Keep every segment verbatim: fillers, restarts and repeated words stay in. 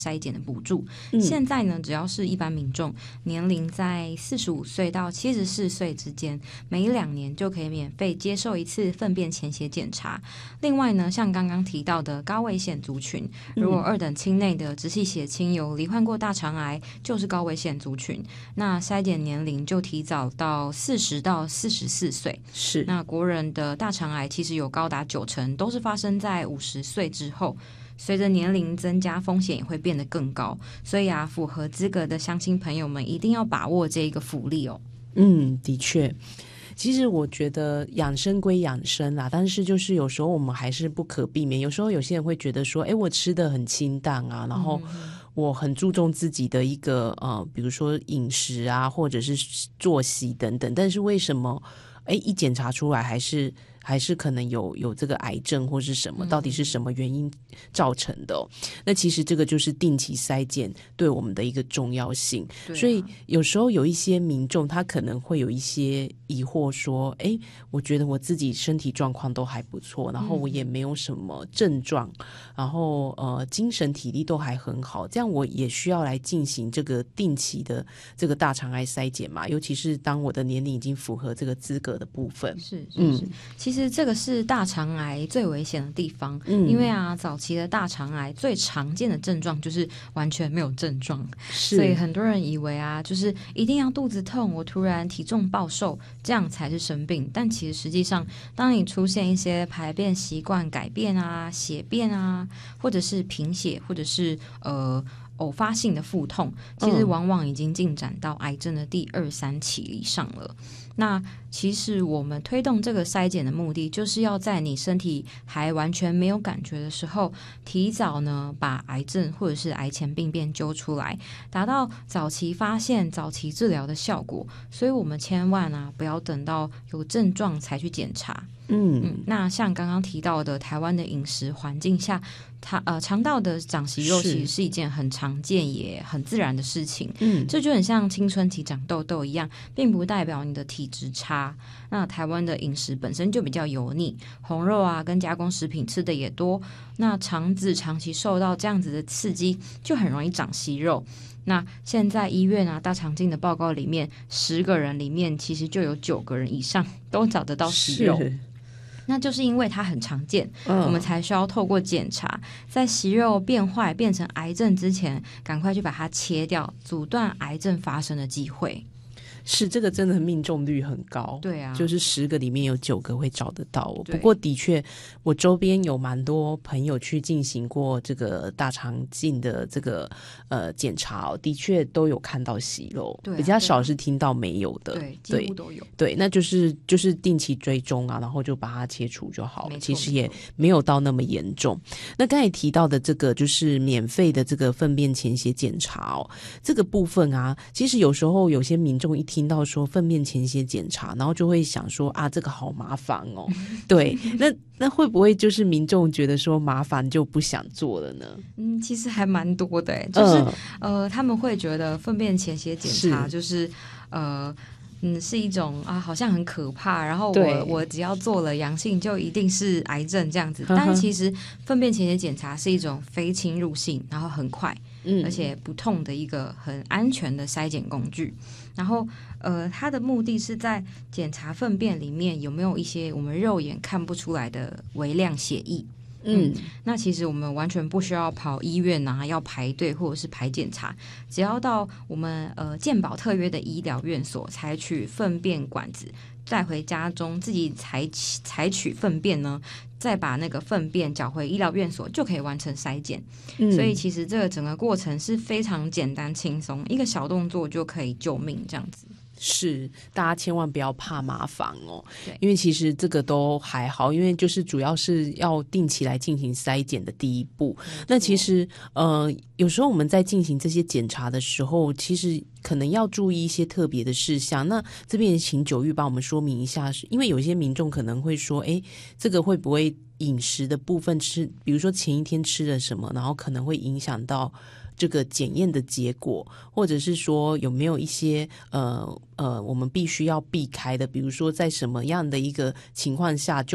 筛检的补助、嗯、现在呢只要是一般民众年龄在四十五岁到七十四岁之间，每两年就可以免费接受一次粪便潜血检查。另外呢，像刚刚提到的高危险族群，如果二等亲内的直系血亲有罹患过大肠癌，就是高危险族群，那筛检年龄就提早到四十到四十四岁。 是， 那国人的大肠癌其实有高达九成都是发生在五十岁之后，随着年龄增加，风险也会变得更高，所以啊，符合资格的乡亲朋友们一定要把握这一个福利哦。 嗯，的确，其实我觉得养生归养生啦，但是就是有时候我们还是不可避免。有时候有些人会觉得说，哎，我吃得很清淡啊，然后我很注重自己的一个呃，比如说饮食啊，或者是作息等等，但是为什么哎一检查出来还是还是可能有有这个癌症或是什么，到底是什么原因造成的、哦、那其实这个就是定期筛检对我们的一个重要性、啊、所以有时候有一些民众他可能会有一些疑惑说，诶，我觉得我自己身体状况都还不错，然后我也没有什么症状、嗯、然后呃精神体力都还很好，这样我也需要来进行这个定期的这个大肠癌筛检嘛，尤其是当我的年龄已经符合这个资格的部分。 是是是、嗯，其实这个是大肠癌最危险的地方、嗯、因为啊早期的大肠癌最常见的症状就是完全没有症状，所以很多人以为啊就是一定要肚子痛，我突然体重暴瘦这样才是生病，但其实实际上当你出现一些排便习惯改变啊，血便啊，或者是贫血，或者是呃偶发性的腹痛，其实往往已经进展到癌症的第二三期以上了。那其实我们推动这个筛检的目的，就是要在你身体还完全没有感觉的时候，提早呢把癌症或者是癌前病变揪出来，达到早期发现、早期治疗的效果。所以我们千万啊不要等到有症状才去检查。嗯, 嗯，那像刚刚提到的，台湾的饮食环境下，它呃肠道的长息肉其实是一件很常见也很自然的事情。嗯，这就很像青春期长痘痘一样，并不代表你的体质差。那台湾的饮食本身就比较油腻，红肉啊跟加工食品吃的也多，那肠子长期受到这样子的刺激，就很容易长息肉。那现在医院啊大肠镜的报告里面，十个人里面其实就有九个人以上都找得到息肉。那就是因为它很常见、嗯、我们才需要透过检查，在息肉变坏变成癌症之前，赶快去把它切掉，阻断癌症发生的机会。 是，这个真的命中率很高。 对啊， 就是十个里面有九个会找得到。不过的确我周边有蛮多朋友去进行过这个大肠镜的这个呃检查、哦、的确都有看到息肉、啊、比较少是听到没有的。 对，几乎都有。 对，那就是就是定期追踪啊，然后就把它切除就好了，其实也没有到那么严重。那刚才提到的这个就是免费的这个粪便潜血检查哦，这个部分啊，其实有时候有些民众一听到说粪便潜血检查，然后就会想说啊，这个好麻烦哦。对，那那会不会就是民众觉得说麻烦就不想做了呢？ 嗯，其实还蛮多的，就是、嗯、呃，他们会觉得粪便潜血检查就是呃。嗯，是一种啊，好像很可怕。然后我我只要做了阳性，就一定是癌症这样子。但其实粪便潜血检查是一种非侵入性，然后很快，嗯，而且不痛的一个很安全的筛检工具。然后呃，它的目的是在检查粪便里面有没有一些我们肉眼看不出来的微量血液。嗯，那其实我们完全不需要跑医院啊，要排队或者是排检查，只要到我们呃健保特约的医疗院所采取粪便管子，带回家中自己采采取粪便呢，再把那个粪便缴回医疗院所，就可以完成筛检。嗯，所以其实这个整个过程是非常简单轻松，一个小动作就可以救命这样子。 是，大家千万不要怕麻烦哦，因为其实这个都还好，因为就是主要是要定期来进行筛检的第一步。那其实呃，有时候我们在进行这些检查的时候，其实可能要注意一些特别的事项。那这边请九玉帮我们说明一下，因为有些民众可能会说，诶，这个会不会饮食的部分吃，比如说前一天吃了什么，然后可能会影响到这个检验的结果，或者是说有没有一些呃呃我们必须要避开的，比如说在什么样的一个情况下就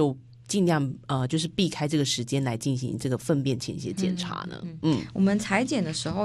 尽量呃就是避开这个时间来进行这个粪便潜血检查呢？嗯， 嗯嗯我们采检的时候